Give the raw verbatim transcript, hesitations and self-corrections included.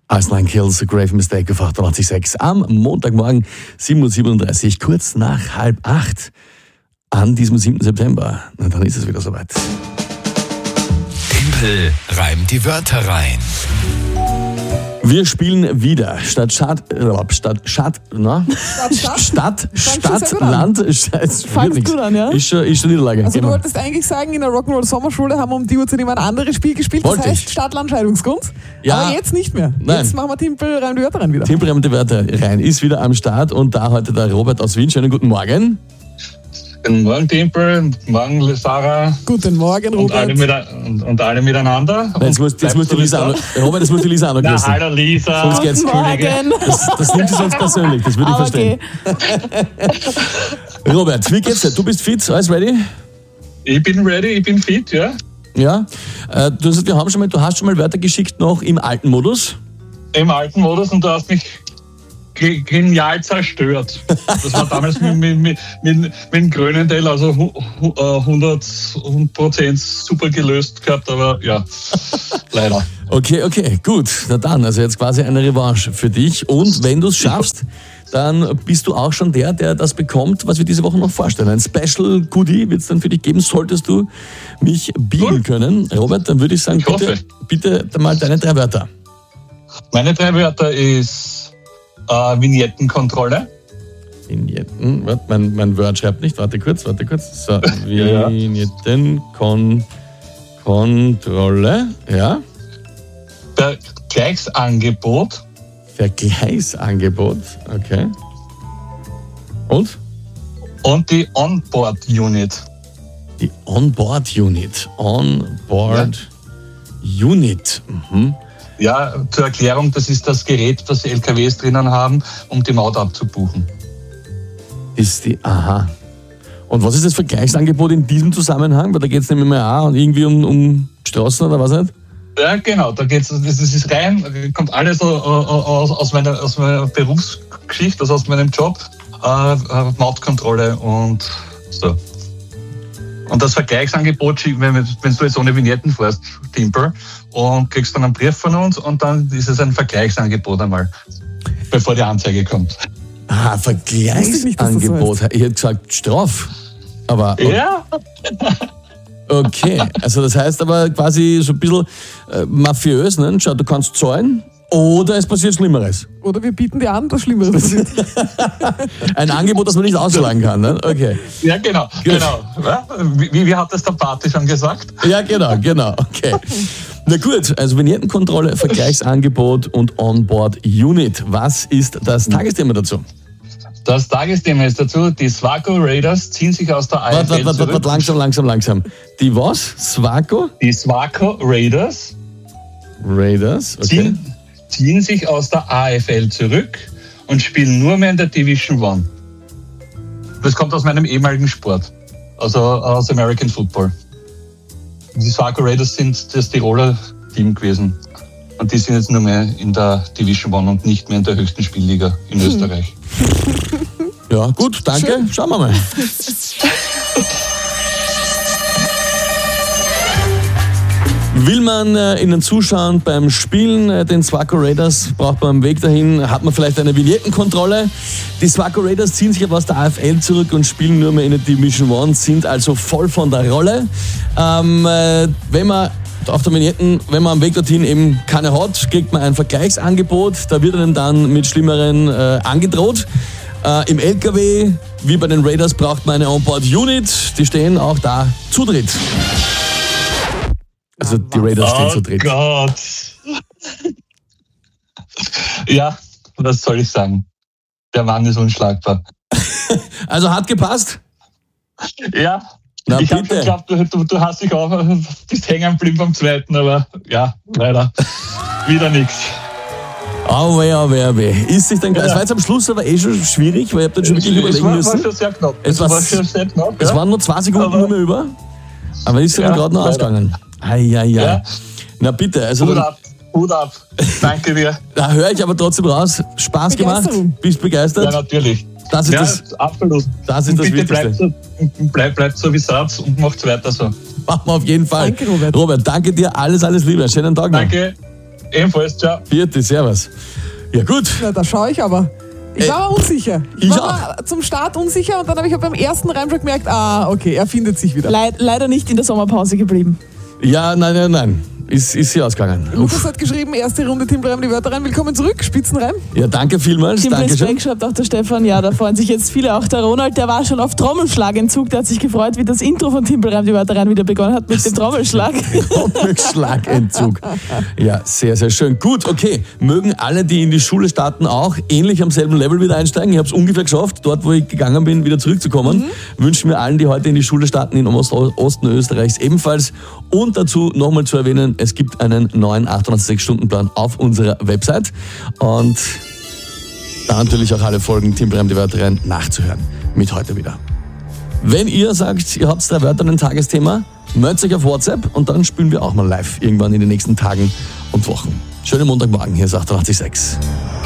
Iceland Kills, A Grave Mistake auf achtundachtzig Komma sechs am Montagmorgen sieben Uhr siebenunddreißig, kurz nach halb acht an diesem siebten September. Na, dann ist es wieder soweit. Tempel reimt die Wörter rein. Wir spielen wieder Stadt, Stadt, Stadt, Stadt, na? Stadt, Stadt, Stadt, Stadt, Land, Scheiß, Fangst gut an, ja? Ist schon, ist schon Niederlage. Also Gehen du wir. wolltest eigentlich sagen, in der Rock'n'Roll Sommerschule haben wir um die Uhrzeit immer ein anderes Spiel gespielt, das Wollte heißt ich. Stadt-Land-Scheidungsgrund. Ja. Aber jetzt nicht mehr. Nein. Jetzt machen wir Timpel rein die Wörter rein wieder. Tempel reimt die Wörter rein, ist wieder am Start und da heute der Robert aus Wien. Schönen guten Morgen. Guten Morgen, Tempel, guten Morgen, Sarah. Guten Morgen, Und alle, Robert. mit, und, und alle miteinander. Nein, jetzt muss, jetzt bleibst muss die du Lisa auch da? noch, Robert, das muss die Lisa auch noch Na, grüßen. hallo Lisa. Sonst geht's. Guten Morgen. Das, das nimmt sie sonst persönlich, das würde ich Aber verstehen. okay. Robert, wie geht's dir? Du bist fit, alles ready? Ich bin ready, ich bin fit, ja. Ja. Äh, du, hast, wir haben schon mal, du hast schon mal Wörter geschickt noch im alten Modus. Im alten Modus und du hast mich ge- genial zerstört. Das war damals mit, mit, mit, mit, mit dem Grönenteil, also hu- hu- äh, hundert Prozent super gelöst gehabt, aber ja, leider. Okay, okay, gut. Na dann, also jetzt quasi eine Revanche für dich. Und wenn du es schaffst, dann bist du auch schon der, der das bekommt, was wir diese Woche noch vorstellen. Ein Special Goodie wird es dann für dich geben, solltest du mich biegen Cool. können. Robert, dann würde ich sagen, Ich bitte, hoffe. bitte mal deine drei Wörter. Meine drei Wörter ist äh, Vignettenkontrolle. Vignetten, warte, mein, mein Word schreibt nicht, warte kurz, warte kurz. So, Ja. Vignetten, Kon, Kontrolle, ja. Vergleichsangebot. Vergleichsangebot, okay. Und? Und die Onboard-Unit. Die Onboard-Unit. Onboard-Unit. Mhm. Ja, zur Erklärung, das ist das Gerät, das die L K Ws drinnen haben, um die Maut abzubuchen. Ist die, aha. Und was ist das Vergleichsangebot in diesem Zusammenhang? Weil da geht es nämlich mal auch irgendwie um, um Straßen oder was nicht? Ja, genau, da geht's, das ist rein, kommt alles aus, aus, meiner, aus meiner Berufsgeschichte, also aus meinem Job, äh, Mautkontrolle und so. Und das Vergleichsangebot, wenn, wenn du jetzt ohne Vignetten fährst, Timper, und kriegst dann einen Brief von uns und dann ist es ein Vergleichsangebot einmal, bevor die Anzeige kommt. Ah, Wusste ich nicht, dass das so Vergleichsangebot. Ich hätte gesagt Straf. Aber Ja, okay, also das heißt aber quasi so ein bisschen äh, mafiös, ne? Schau, du kannst zahlen oder es passiert Schlimmeres. Oder wir bieten dir an, das Schlimmeres passiert. Ein Angebot, das man nicht ausschlagen kann, ne? Okay. ja, genau, genau. Ja, Wie, wie hat das der Pate schon gesagt? Ja, genau, genau, okay. Na gut, also Vignettenkontrolle, Vergleichsangebot und Onboard-Unit. Was ist das Tagesthema dazu? Das Tagesthema ist dazu, die Swaco Raiders ziehen sich aus der A F Warte, L warte, warte, zurück. warte, langsam, langsam, langsam. Die was? Swaco? Die Swaco Raiders Raiders, okay. ziehen, ziehen sich aus der A F L zurück und spielen nur mehr in der Division One. Das kommt aus meinem ehemaligen Sport, also aus American Football. Die Swaco Raiders sind das Tiroler Team gewesen. Und die sind jetzt nur mehr in der Division One und nicht mehr in der höchsten Spielliga in Österreich. Ja, gut, danke. Schön. Schauen wir mal. Will man äh, ihnen zuschauen beim Spielen, äh, den Swaco Raiders, braucht man am Weg dahin, hat man vielleicht eine Vignettenkontrolle. Die Swaco Raiders ziehen sich aber aus der A F L zurück und spielen nur mehr in der Division One, sind also voll von der Rolle. Ähm, äh, wenn man auf der Vignetten, wenn man am Weg dorthin eben keine hat, kriegt man ein Vergleichsangebot. Da wird einem dann mit Schlimmeren äh, angedroht. Äh, Im L K W, wie bei den Raiders, braucht man eine Onboard-Unit. Die stehen auch da zu dritt. Also die Raiders stehen zu dritt. Oh Gott. Ja, was soll ich sagen? Der Mann ist unschlagbar. Also hat gepasst? Ja, Na, ich habe bitte. schon geglaubt, du, du, du hast dich auch, bist hängen geblieben beim zweiten, aber ja, leider. Wieder nichts. Oh weh, oh weh, oh weh. Ist sich dann, Ja. Es war jetzt am Schluss aber eh schon schwierig, weil ich hab dann schon wirklich Es überlegen war, war müssen. schon sehr knapp. Es Es, war war s- schon sehr knapp. Es ja. waren nur zwei Sekunden Aber- nur mehr über. Aber ist ja dann Ja, gerade noch leider. ausgegangen. Ei, ei, ei. Ja. Na bitte, also Hut dann, ab, Hut ab. Danke dir. da höre ich aber trotzdem raus. Spaß gemacht? Begeisterung. Bist begeistert? Ja, natürlich. Das ist Ja, das, absolut. das ist Und das bitte bleibt Wichtigste. so, bleib, bleibt so wie Satz und macht's weiter so. Machen wir auf jeden Fall. Danke, Robert. Robert, danke dir. Alles, alles Liebe. Schönen Tag noch. Danke. Ebenfalls, ciao. Vierte, servus. Ja gut. Na, da schaue ich aber. Ich war Äh, aber unsicher. Ich, ich war auch. mal zum Start unsicher und dann habe ich beim ersten Reim schon gemerkt, ah, okay, er findet sich wieder. Leid, leider nicht in der Sommerpause geblieben. Ja, nein, nein, nein. Ist, ist sie ausgegangen. Lukas Uff. hat geschrieben, erste Runde Timpelreim, die Wörter rein. Willkommen zurück, Spitzenreim. Ja, danke vielmals. Tim Dankeschön. Respekt schreibt auch der Stefan, ja, da freuen sich jetzt viele. Auch der Ronald, der war schon auf Trommelschlagentzug, der hat sich gefreut, wie das Intro von Timpelreim die Wörter rein wieder begonnen hat mit dem Trommelschlag. Schlagentzug. Ja, sehr, sehr schön. Gut, okay. Mögen alle, die in die Schule starten, auch ähnlich am selben Level wieder einsteigen. Ich habe es ungefähr geschafft, dort, wo ich gegangen bin, wieder zurückzukommen. Mhm. Wünschen wir allen, die heute in die Schule starten, in Ost Osten Österreichs ebenfalls. Und dazu nochmal zu erwähnen, es gibt einen neuen achthundertsechs-Stunden-Plan auf unserer Website. Und da natürlich auch alle Folgen Timpelreim die Wörter rein nachzuhören. Mit heute wieder. Wenn ihr sagt, ihr habt drei Wörter ein Tagesthema, meldet euch auf WhatsApp und dann spielen wir auch mal live irgendwann in den nächsten Tagen und Wochen. Schönen Montagmorgen, hier ist achtundachtzig Komma sechs.